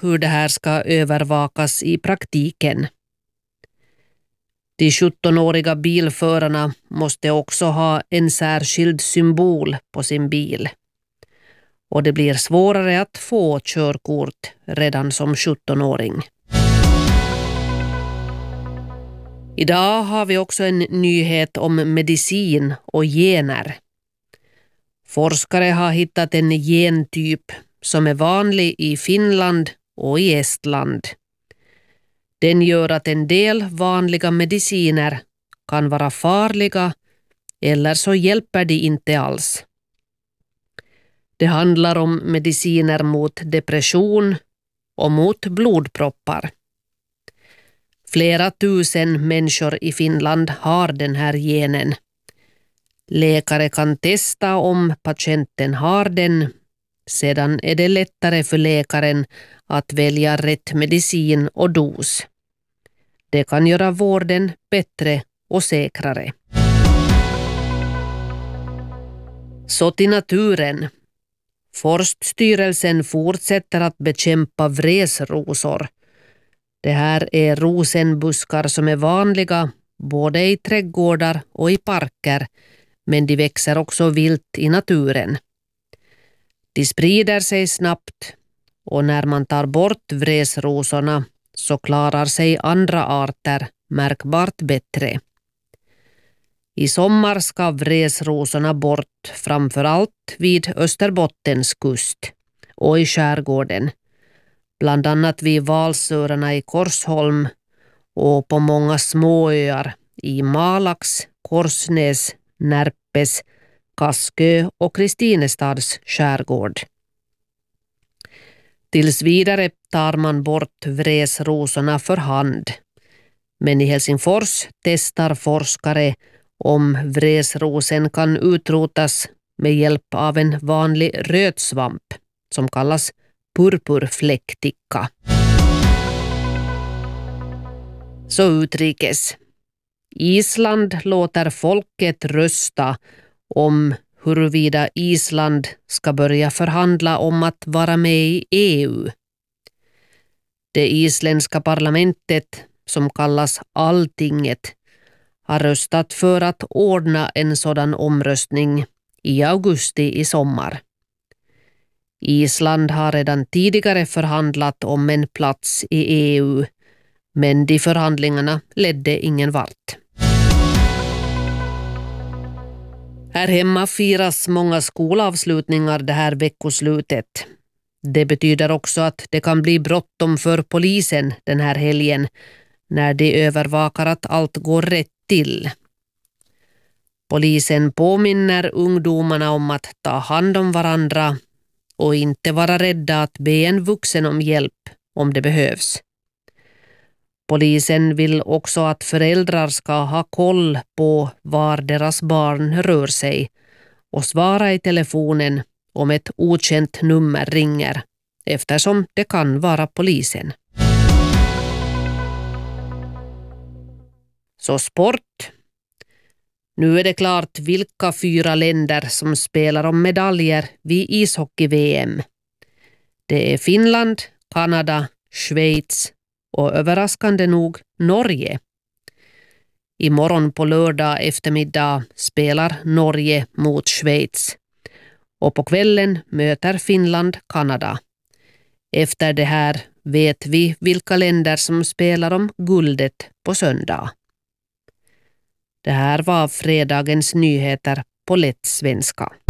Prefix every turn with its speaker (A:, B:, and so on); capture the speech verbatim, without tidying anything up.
A: hur det här ska övervakas i praktiken. De sjuttonåriga bilförarna måste också ha en särskild symbol på sin bil. Och det blir svårare att få körkort redan som sjuttonåring. Idag har vi också en nyhet om medicin och gener. Forskare har hittat en gentyp som är vanlig i Finland och i Estland. Den gör att en del vanliga mediciner kan vara farliga eller så hjälper de inte alls. Det handlar om mediciner mot depression och mot blodproppar. Flera tusen människor i Finland har den här genen. Läkare kan testa om patienten har den. Sedan är det lättare för läkaren att välja rätt medicin och dos. Det kan göra vården bättre och säkrare. Så till naturen. Forststyrelsen fortsätter att bekämpa vresrosor. Det här är rosenbuskar som är vanliga både i trädgårdar och i parker, men de växer också vilt i naturen. De sprider sig snabbt och när man tar bort vresrosorna så klarar sig andra arter märkbart bättre. I sommar ska vresrosorna bort framför allt vid Österbottens kust och i skärgården. Bland annat vid Valsöarna i Korsholm och på många småöar i Malax, Korsnäs, Närpes, Kaskö och Kristinestads skärgård. Tills vidare tar man bort vresrosorna för hand. Men i Helsingfors testar forskare om vresrosen kan utrotas med hjälp av en vanlig rötsvamp som kallas purpurfläckticka. Så utrikes. Island låter folket rösta om huruvida Island ska börja förhandla om att vara med i E U. Det isländska parlamentet, som kallas Alltinget, har röstat för att ordna en sådan omröstning i augusti i sommar. Island har redan tidigare förhandlat om en plats i E U, men de förhandlingarna ledde ingen vart. Här hemma firas många skolavslutningar det här veckoslutet. Det betyder också att det kan bli bråttom för polisen den här helgen när de övervakar att allt går rätt till. Polisen påminner ungdomarna om att ta hand om varandra och inte vara rädda att be en vuxen om hjälp om det behövs. Polisen vill också att föräldrar ska ha koll på var deras barn rör sig och svara i telefonen om ett okänt nummer ringer, eftersom det kan vara polisen. Så sport. Nu är det klart vilka fyra länder som spelar om medaljer vid ishockey-V M. Det är Finland, Kanada, Schweiz och överraskande nog Norge. Imorgon på lördag eftermiddag spelar Norge mot Schweiz. Och på kvällen möter Finland Kanada. Efter det här vet vi vilka länder som spelar om guldet på söndag. Det här var fredagens nyheter på lätt svenska.